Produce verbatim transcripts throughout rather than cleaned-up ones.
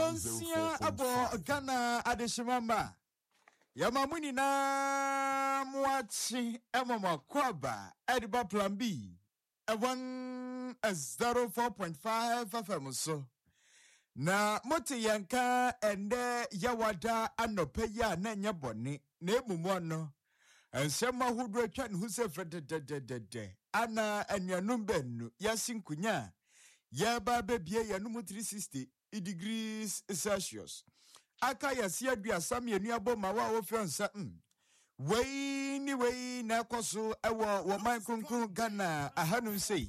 Yonsia abo Ghana adeshimamba. Yamamuni na mwachi emama kwaba ediba plan B. Ewan zero four point five F M so. Na moti yanka ende yawada anopeya na nyaboni. Ne mumwano. Ensema hudwe chan huse frede de de de de. Ana enyanumben yasinkunya. Yaba bebye yanumu three sixty degrees Celsius. Aka yasia dua samye nuabo mawa ofensa mm. Wei ni wei na kwaso ewo wo man kronkron Ghana ahanu sei.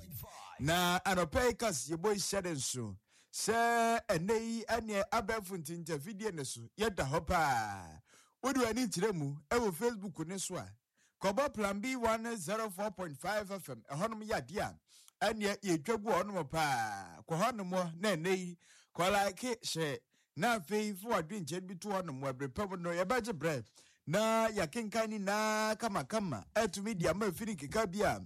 Na anopekas ye boy shadenso. Se enei ane abefunti intervidie neso yeda hopa. Odu ani tiremu ewo Facebook ne so a. Kobo plan B one oh four point five F M ehonum yadia. Anya ye twagu onum pa ko honom na nei ko like she na fei fu adwenche bi to honom abrepam no ye baje bre na yakenkani na kama kama etumi dia ma fini kika bia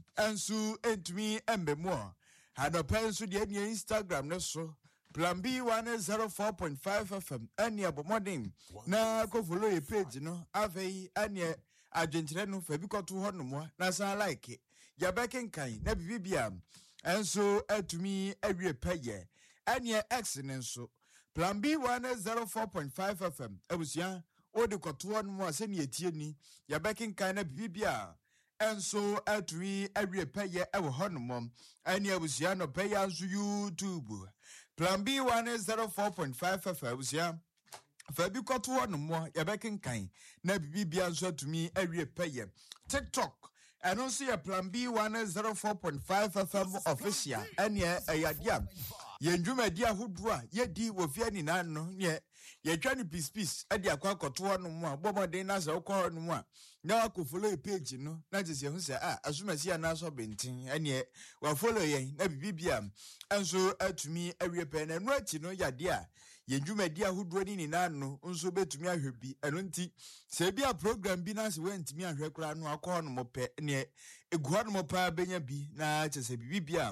ensu entumi embemo hado pensu dia ni Instagram no so plan B one oh four point five F M anya bomodin na ko follow ye page no afei anya adwenche no fa bi ko to honom na san like ya bekenkan na bibia enso etumi awie peye anye x nenso plan B one oh four point five F M abusia odi koto no ase ne etie ni ya bekenkan na bibia enso etumi awie peye ewo honom anye abusia no peye anso YouTube plan B one oh four point five F M abusia Fabi koto honom ya bekenkan na bibia anso etumi awie peye TikTok and also your plan B one oh four point five F M official and ye ayadia ye ndwuma dia hodura ye di wo fia ni na no ye ye twa ni peace peace ade akwa koto no mu a bomoden na se okọ no mu a na akofolo page no na je se hu se ah asumasi na so bentin and ye wa follow ye na bibia enso atumi awie pe na no achi no yade a ye ndwuma dia hodura ni na no nso betumi ahwebi eno nti se bia program bi na se wentimi ahwe kura no akọ no mo pe ne eguano mo pa benya bi na chese bibia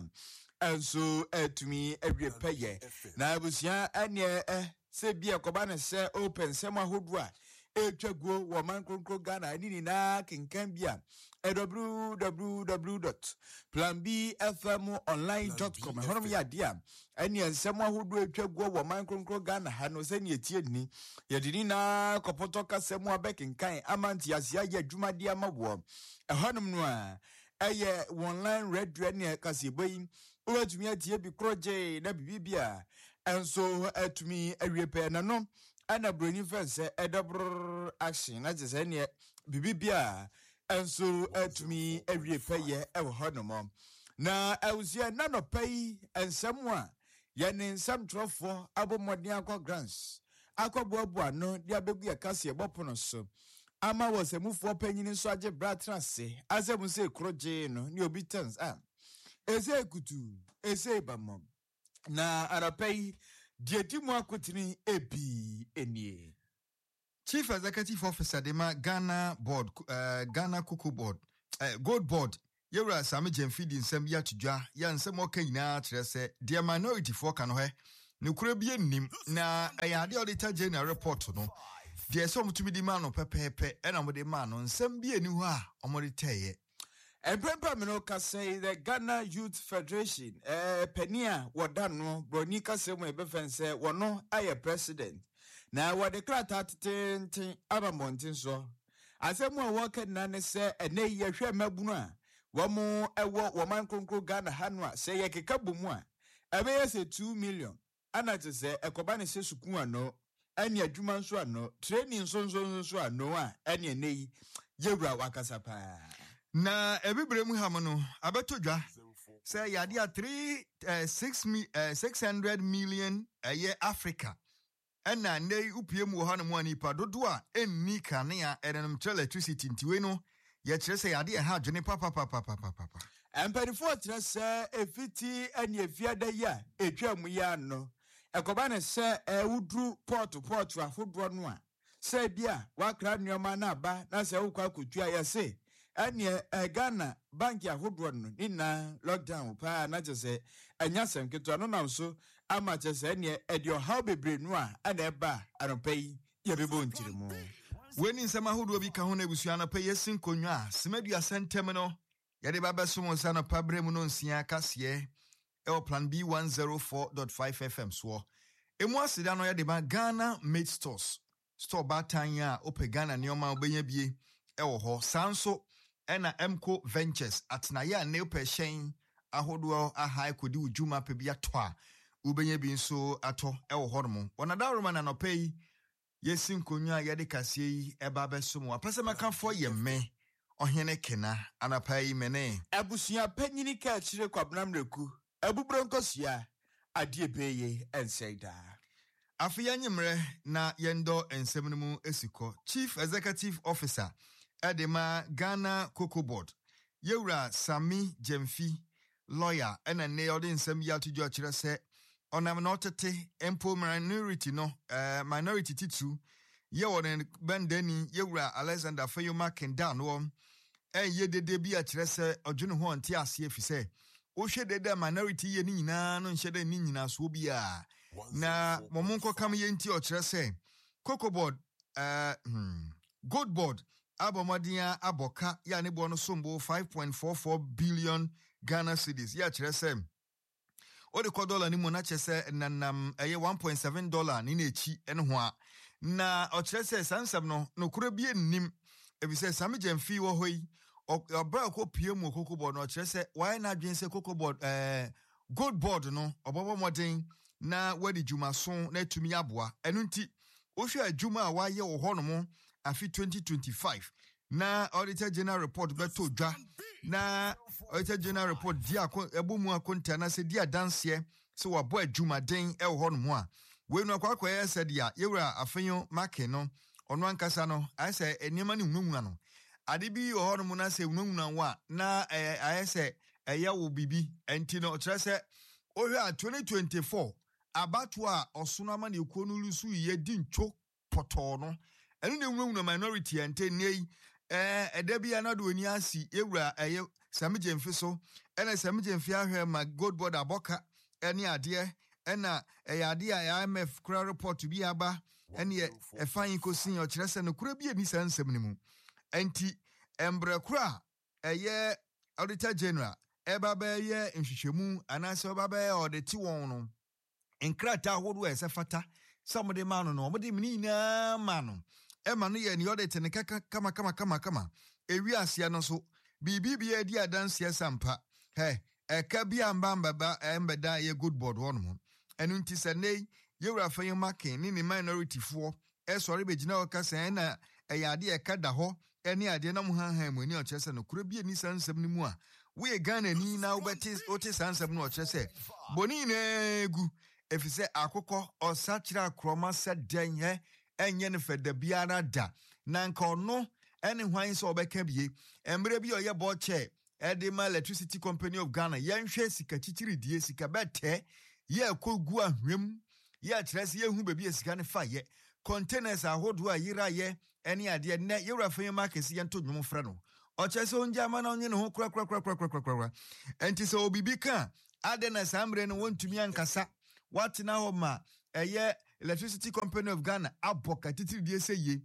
enso etumi awie peye na abusia ane eh se bia koba ne se open sema hodua etwaguo wo man kronkro Ghana ni na kenkan bia w w w dot plan b f m online dot com honom ya dia ane sema hodua etwaguo wo man kronkro Ghana ha no se ne etie ni ye dini na kopoto ka sema abekenkan amanti asia ya dwumade amawo ehonum no a eye online radio ne kaseboyin owatumi atie bi kroje na bibia enso atumi awiepe na no ana broni fense edobr action na je se ne bibia enso atumi awiepe ye ewo honum na awusia na no pai ensam a ye ne nsam trofo abomodin akwa grants akwaboabo no dia begu ya kase ebopono so ama wasemufo panyini so age bratrase asemu se kroje no ni obitans ah ese kutu ese bamom na arapai dietimu akotini ebi enie Chief Executive Officer Dema Ghana Board uh, Ghana Cocoa Board uh, Gold Board yewra same jemfidi nsem ya tudwa ya nsem okanyina atrese the minority for kanwe ne kura bie nim na ayade auditor general report no de so mutumi di ma no pepepe ena mo de ma no nsem bie ni ho a omode teye Emprempa menoka say the Ghana Youth Federation eh penia wodano broni kase mo ebefense wono aye president na wode krata tenten abamontin so asemu a woka na ne se ene yehwe mabunu a womo ewo woman kronkro Ghana hanu a se yekeka bomu a ebe yese two million ana te se ekoba ne se sukun ano eni adwuma nso ano training nso nso nso ano a eni enei yewura wakasa pa na ebibre mu ham no abetodwa say yade a three six hundred million aye Africa ena nei upie mu ho no anipa dodo a enni kanea erenum electricity ntiwe no ye kire say yade ha dwene papa papa papa papa emperifo tire say efiti eni efiada ya etwa mu ya no ekoba ne se ewudru port port afodo no a say bia wakra nneoma na aba na se wukwa kotua ya say anye Ghana bank ya hodro no nina lockdown pa na je se anya sem keto no na so ama kyese ne edio how bebre no a ana eba anopa yi ye bebo ntirimo weni nsɛm ahodoɔ bi ka ho na abusua no pɛ yɛsi nkonnwa a semadu asɛntɛm no yɛde babɛso mo nsa no pabrɛ mu no nsia kaseɛ ɛwɔ plan B one oh four point five F M soɔ emu aseda no yɛde ba Ghana Made Stores store batan a opɛ Ghana nneɛma wobɛnya bie ɛwɔ hɔ saa nso ɛna Mco Ventures atenaeɛ a ne opɛ hyɛn ahodoɔ aha ekodi udwuma pɛ bi atɔ a wobɛnya bi nso atɔ ɛwɔ hɔ no wɔnada roma na nɔpɛ yi yɛsi nkonnwa yɛde kaseɛ yi ɛba bɛso mu apɛ sɛ mɛkafoɔ yɛ me ɔhene kena anapa yi mene abusua panyini ka kyire kwabnam reku abubro nkosua adie beye ensɛida afi yɛnyemrɛ na yɛndɔ nsɛm no mu esikɔ Chief Executive Officer Edema Ghana Cocoa Board Yewura Sami Jemfi lawyer ɛna ne ɔde nsɛm yi atodwo akyerɛ sɛ ɔnam na ɔtete empo minority no uh, minority titu yɛwɔ ne bɛndani Yewura Alexander Fayoma Kenda no ɛyɛ dede bi akyerɛ sɛ ɔdwene ho ɔnte aseɛ fi sɛ wohwɛ dede minority yɛ ne nyinaa no nhyɛ dɛ ne nyinaa so bi a na mɔmo nkɔkam yɛ nti ɔkyerɛ sɛ Cocoa Board uh, hmm, Gold Board abɔmɔden abɔka yɛ ne bɔ no sombo five point four four billion Ghana cedis yɛ akyerɛ sɛ ode kɔ dollar ni mu na kyerɛ sɛ nanam ɛyɛ one point seven dollar ne na echi ɛne ho a na ɔkyerɛ sɛ sansam no no kura bi ennim ebi sɛ Sami Jemfi wɔ hɔ yi ɔbra kɔ pie mu Cocoa Board no ɔkyerɛ sɛ why na adwen sɛ Cocoa Board eh Gold Board no ɔbɔbɔ modern na wadi dwuma so na tumi aboa ɛno nti ohwɛ adwuma a wayɛ wɔ hɔ no mo afi twenty twenty-five na Auditor General report beto dwa na Auditor General report dia ebo mu akonta na se dia danseɛ se wabɔ adwuma den ɛwɔ hɔ no mo a we no akwakoyɛ sɛ dia Yewura Afenyo Make no ɔno ankasa no ayɛ sɛ enema ne hunhunwa no ade bi wɔ hɔ no mo na sɛ hunhunwa wa na ayɛ sɛ ɛyɛ wo bibi enti no ɔkyerɛ sɛ ohwɛ a twenty twenty-four abato a ɔsono ama ne ekuo no lusu yɛ di ntwo pɔtɔɔ no ɛno ne hunhunwa minority ente nei eh ɛda bi anado ani asi Yewura ɛyɛ Sami Jemfi so ɛna Sami Jemfi ahwɛ ma Gold Board aboka ɛne adeɛ ɛna ɛyɛ adeɛ a I M F kura report bi aba ɛne ɛfan kosin ɔkyerɛ sɛ no kura bi ani san nsɛm ne mu enti embre kura ɛyɛ Auditor General ɛba bɛyɛ nhwehwɛmu anaasɛ ɔba bɛyɛ ɔde ti wɔn no nkrata ahodoɔ ɛsɛ fata sɛ ɔmde ma no no ɔmde mini nyinaa ma no ɛma no yɛ ne ɔde te ne kama kama kama kama ewi asia no so bibi bi adi adanseɛ sampa he ɛka bi amba mbaba ɛmbɛda yɛ Good Board wɔ no mo ɛno nti sɛ nei Yewura Afenyo Make ne ne minority foɔ ɛsɔre bɛgyina hɔ kasa ɛna ɛyɛ ade ɛka da hɔ ɛne ade na mo hanhan mu ani ɔkyerɛ sɛ no kura bi ani san nsɛm no mu a woyɛ Ghana ni na wobɛte wote san nsɛm no ɔkyerɛ sɛ bɔne nyinaa gu ɛfisɛ akokɔ ɔsa kyerɛ akorɔma sɛ dɛn ɛ ɛnyɛ ne fɛda biara da na nka ɔno ɛne hwan sɛ ɔbɛka bie mmerɛ bi ɔyɛ bɔkyɛ ɛde ma Electricity Company of Ghana yɛnhwɛ sika kyikyiri sika bɛtɛ yɛ ɛkɔ gu ahwɛm yɛ kyerɛ sɛ yɛhu baabi sika ne fa yɛ containers ahodoɔ a yira yɛ ɛne adeɛ nɛ Yewura Afenyo Make si yɛnto dwom frɛ no ɔkyerɛ sɛ onja ama na onye ne ho kura kura kura kura kura kura enti sɛ obibi ka ade na saa mmerɛ no wɔntumi ankasa watena hɔ ma ɛyɛ Electricity Company of Ghana abɔ katitiridie sɛ ye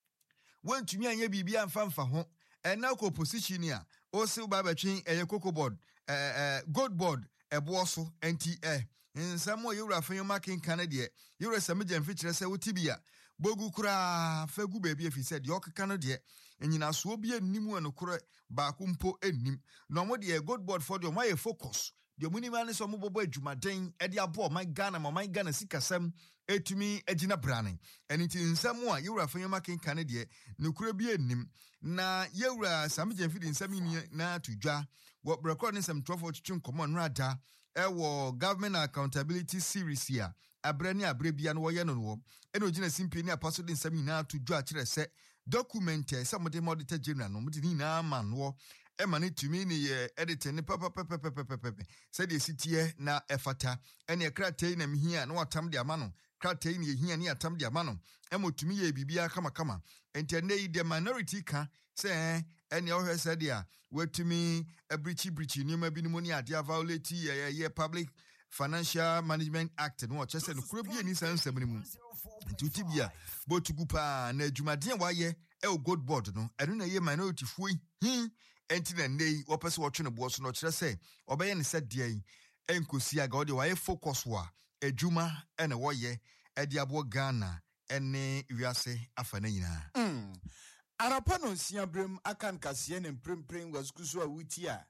wɔntumi anya biribi amfa mfa ho ɛna kɔ position a ɔse ba bɛtwe ɛyɛ Cocoa Board ɛɛ Gold Board ɛboɔ so enti ɛ nsɛm a Yewura Afenyo Make kan deɛ Yewura Sami Jemfi kyerɛ sɛ wotibia bogu kura fa gu baabi afi sɛ deɛ ɔkeka no deɛ nyinasoɔ bi anim a no korɛ baako mpo anim na ɔmo deɛ Gold Board for deɛ ɔmo ayɛ focus deɛ ɔmo nim ane sɛ ɔmo bɔbɔ adwumaden ɛde aboɔ ɔman Ghana ma ɔman Ghana sikasɛm etumi agyina brane ɛne nti nsɛm a Yewura Afenyo Make kan deɛ no korɛ bi anim na Yewura Sami Jemfi de nsɛm yi na to dwa wɔ rekɔd ne nsɛm twelve twetwe nkɔmɔ no ada ɛwɔ Government Accountability Series a abrɛ ne abrɛ bia no wɔyɛ no no ɛna ogyina simpi ne apaso de nsɛm nyinaa to dwa kyerɛ sɛ document sɛ mo de Auditor General no mo de nyinaa ma no ɛma ne tumi ne yɛ editor ne pɛpɛpɛpɛpɛpɛ sɛdeɛ sitie na ɛfata ɛne krataa na mihia na watam de ama no krataa ne yɛhia ne atam de ama no ɛma tumi yɛ bibia kama kama enti ɛnɛ yi de minority ka sɛ ɛne ɔhwɛ sɛdeɛ watumi abrichi brichi nneɛma bi no mu ne adeɛ violate yɛ public Financial Management Act no chese no kuro bi ani san sam ni mu ntuti bia botugu pa na adwumaden waye e o gold board no eno na ye minority fuoi hin enti na nei wo pese wo twene bo so no kire se obeye ne se de yi enkosi aga wo de waye focus wa adwuma ene wo ye e de abo Ghana ene wiase afana nyina mm arapa no siabrem akan kase ne prempren waskuso a wuti a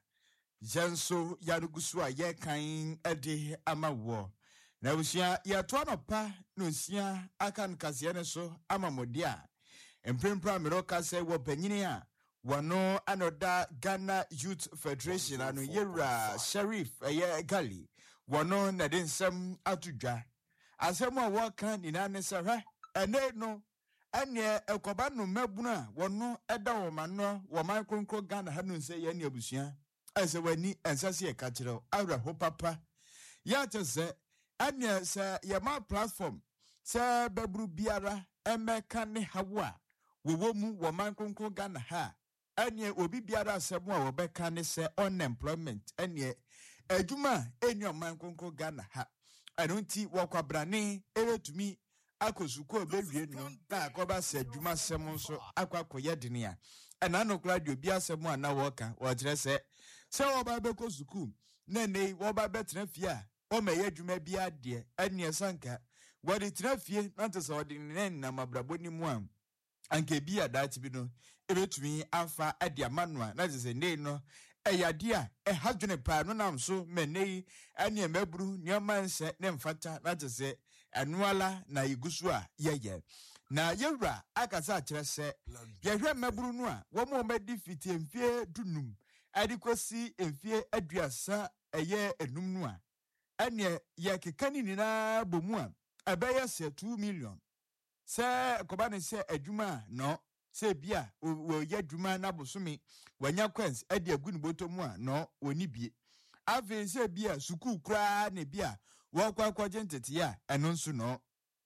Janso yarugusu a ye kan ede amawo na usia ya to anopa no sia akan kase ne so amamodia emprempra meroka se wo panyini a wano anoda Ghana Youth Federation anu yera Sheriff eye Gali wano na den sam atudwa asemu a wo kan ni na ne se hwe ene no ene ekoba no mabunu a wano eda wo mano wo man kronkro Ghana hanu se ye ne abusua ese wani ensase e ka kire awra ho papa ya tese ene se ye ma platform se babru biara emeka ne hawa wo mu wo man kronkro Ghana ha ene obi biara asemu a wo beka ne se unemployment ene adwuma eni man kronkro Ghana ha anunti wo kwabrane eretumi akosuko obewie no na akoba se adwuma sem so akwakoye dene a ana no kra de obi asemu ana wo ka wo kire se se wo ba be kosuku na nei wo ba be tena fie a o meye adwuma bi ade ene sanka wo de tena fie na nte se wo de ne na mabrabo ni mu am anke bi adati bi no ebetumi afa ade amanua na se nei no eyade a e hadwene pa no nam so menei ane emaburu nyama nse ne mfata na te se anuala na igusu a yeye na yewra akasa akire se yehwe maburu no a wo mo madi fiti emfie dunum adikosi emfie aduasa eye enum no a ane ye kekani ni na bomu a abeye se two million se koba ne se adwuma no se bia wo ye adwuma na bosome wanya kwens ade agunu botomu a no oni bie ave se bia suku kra ne bia wo kwa kwa jentete ya eno nso no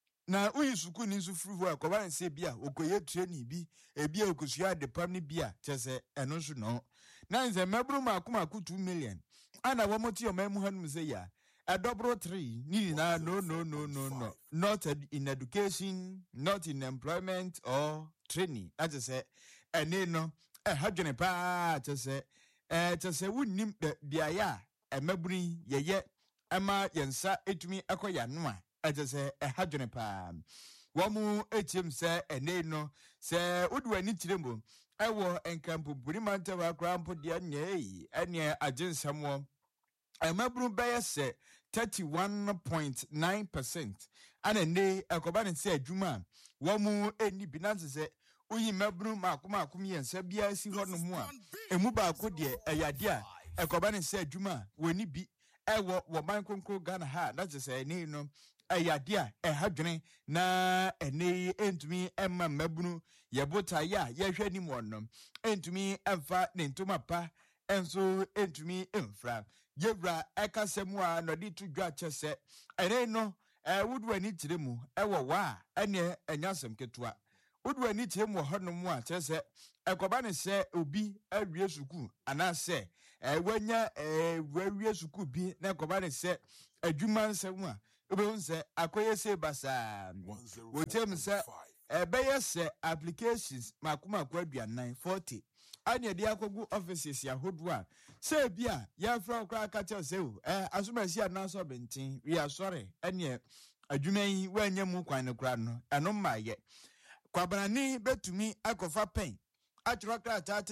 na uyi suku ni nso furu ho akoba ne se bia okoye training bi e bia okosua de pam ne bia chese eno nso no na nze mabru ma akoma ku two million ana wo moti o mamu hanum se ya a double three ni na no no no no no not in education, not in employment or training. That is say ene no e hadwene pa to say eh to say wunnim biaya e mabuni yeye ama yensa etumi akoya no a to say e hadwene pa wo mu etim say ene no say wodu ani tirembo e wo enkampo buri manta wa krampo dia nyei ene agensamo emabru beye se thirty-one point nine percent ana ne ekoba ne se adwuma wo mu eni binance se uyi mabru makoma akom yensa bia si ho no mu a emu ba ko de eyade a ekoba ne se adwuma woni bi ewo wo man konkro Ghana ha na se eni no eyade a ehadwene na eni entumi emma mabru yebota ya yehwe ni mo no entumi emfa ne ntoma pa enso entumi emfra yewra ekasemu a no di tudwa chese ene no eh wudu ani tiremu ewo wa ene enyasem ketua wudu ani tiremu honomu a chese ekoba ne se obi awie suku anase eh wanya eh wawie suku bi na ekoba ne se adwuma nsemu a obehunse akoye se basa wotem se ebeye se applications makuma kwa aduanan forty anya dia kogu offices ya hodwa se bia ya fra okra kacha se o eh asomasi anaso bentin we are sorry anya adwuma yi wanya mu kwan ne kra no eno maye kwabrani betumi akofa pen atro kra ta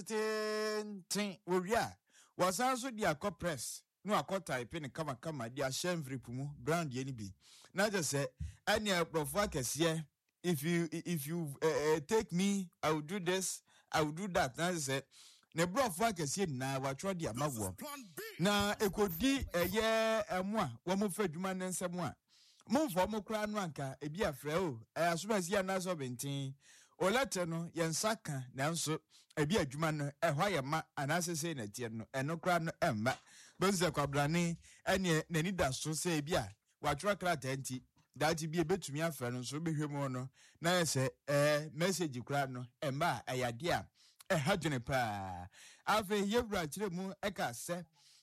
tete wo wia wasanso dia press no akota ipe ne kama kama dia shenfri pumu brand ye ni bi na je se anya profo akese if you if you uh, uh, take me I will do this I will do that. Na say ne brofo akese na watro dia mawo na ekodi eye emu a wo mo fadwuma ne nsem a mo fo mo kra no anka e bi afre o asomasi anaso bentin o lete no yensaka na nso e bi adwuma no e hwa ye ma anasese na tie no eno kra no emma bonze kwabrane ene nani da so se bi a watro kra tanti dati bi ebetumi afra no so behwemu no na yese eh message kra no emma ayade a eh hadwene pa ave yewra kiremu eka se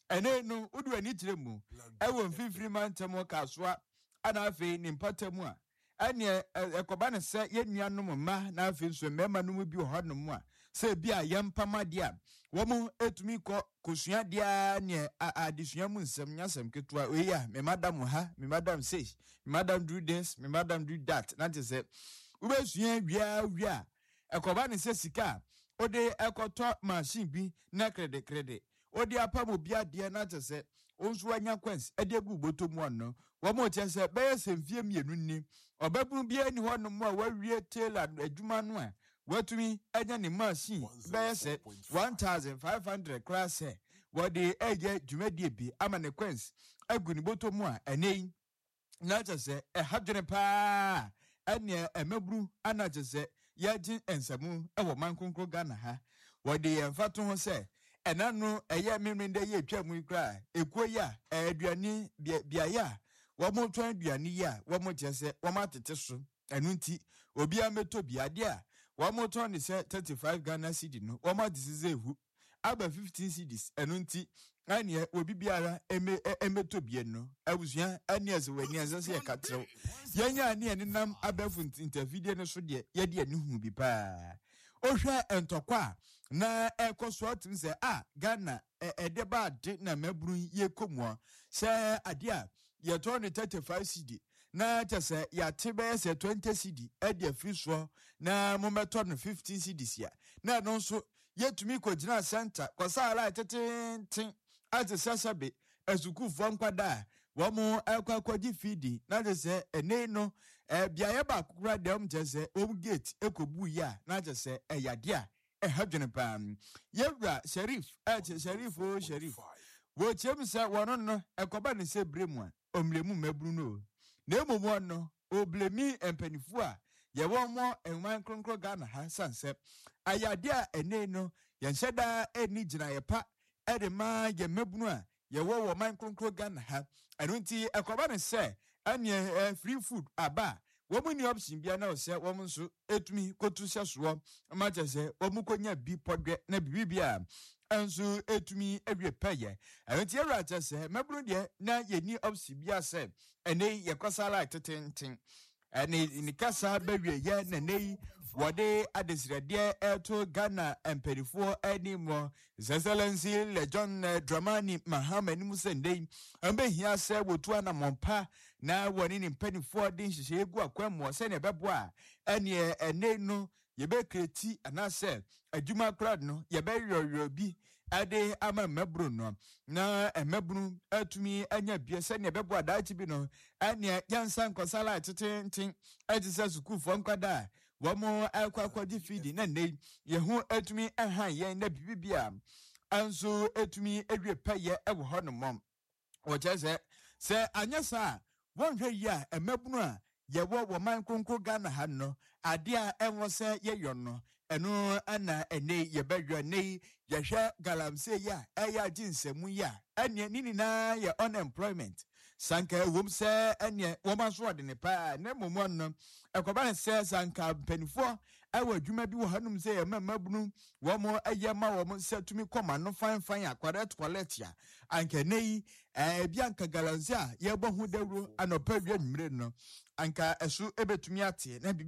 ene no udu ani kire mu e wo mfimfiri mantemo kasoa ana afi ni mpatamu a ane ekoba ne se ye nuanom ma na afi nso mema no mu bi ho no mu a se bi a yempama dia wo mu etumi ko kosua dia ne adesua mu nsem nyasem ketua oya me madam ha me madam say me madam do this me madam do that na te se ubesua wia wia ekoba ne se sika ode ekoto machine bi na credit credit odi apa mo bia de na te se onso anya kwens ede gu botom wonno wo mo che se be se mfie mienu ni obabu bia ni hono mo wawie tailor adwuma no a watumi anya ni machine be se fifteen hundred class e wode eje dwumadi bi ama ne kwens agu ni botom a enei na che se e hadwene pa ane emabru ana che se ya jin ensamu e wo mankonkro Ghana ha wode yemfato ho se enanu eye memende ye twamu kra ekuo ya aduani bia ya wo mo twan aduani ya wo mo chese wo ma tete so enu nti obi ameto bia de a wo mo twan ni se thirty-five Ghana cedi no wo ma disize ehu aba fifteen cedis enu nti ane obi biara eme emeto bia no abusua ane ase wani ase se yakatrew yenya ane ene nam abafu intervideo no so de ye de ani hu bi pa ohwe entokwa na ekoso atim se ah Ghana edeba de na mabru ye komo se ade a ye turn thirty-five cedi na tese ya tebe se twenty cedi e de free so na mometo no fifteen cedis ya na no so yetumi ko gina center ko sala tetentin ate sasabe azukufo nkwada wo mo akwakwadi fidi na tese ene no e biaye ba kokura dem tese om gate ekobu ya na tese eyade a e hadwene pam yewra Sharif eh Sharif o Sharif wo chemsa wono no ekoba ne se bremu a omlemu mabru no na emomu no oblemi empanifu a ye wo mo enwan kronkro Ghana ha sanse ayade a ene no ye nhyeda eni gina ye pa e de ma ye mabru a ye wo wo man kronkro Ghana ha eno nti ekoba ne se ane free food aba wo ni option bia na o se wo nso etumi kotu se so ma je se wo konya bi podwe na bibia enso etumi ewie peye enti ewra je se mabru de na ye ni option bia se ene ye kwasala tetenten ene ni kasa bawie ye na nei wode adesirade eto Ghana emperifo animo Excellency Le John Dramani Mahama ni musendei ambe hia se wotu anamompa na woni ni mpanifo din hihye egu akwammo se ne bebo a ene ene no ye be kreti anase adwuma crowd no ye be yoyo bi ade ama mabru no na emabru atumi anya bia se ne bebo adachi bi no ane yansan kosala tetentin ajisa sukufo nkwada wamo akwakwadi fidi na nei ye hu atumi aha ye na bibia anso atumi ewie paye ewo ho no mom wo chese se anyasa wonhwe yi a emabunu a ye wo wo man kronkro Ghana ha no ade a enwo se ye yo no eno ana ene ye bedwa nei ye hwe galamse ya eya jinsemu ya ene nini na ye unemployment sanka wom se ene wo ma so de ne pa na momo no ekoba ne se sanka mpanifo awa adwuma bi wo hanum se ye mamabunu wo mo ayema wo mo se tumi koma no fan fan akwara toilet ya anka nei eh bia anka galamse a ye bo hu dawro anopa wi anwumre no anka eso ebetumi ate na